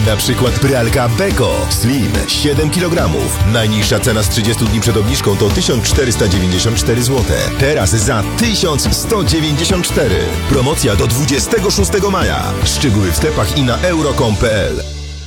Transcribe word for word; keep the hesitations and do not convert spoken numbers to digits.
Na przykład pralka Beko Slim siedem kilogramów. Najniższa cena z trzydziestu dni przed obniżką to tysiąc czterysta dziewięćdziesiąt cztery złote. Teraz za tysiąc sto dziewięćdziesiąt cztery. Promocja do dwudziestego szóstego maja. Szczegóły w sklepach i na euro kropka com kropka p l.